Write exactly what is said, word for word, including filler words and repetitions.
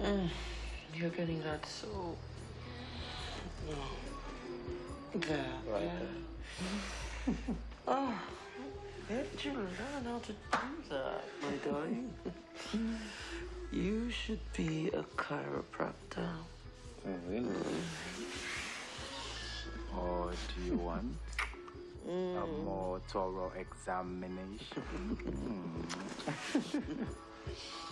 Mm, you're getting that so. There. Right. Yeah. Oh, where did you learn how to do that, my darling? You should be a chiropractor. Oh, really? Or do you want mm. a more thorough examination? mm.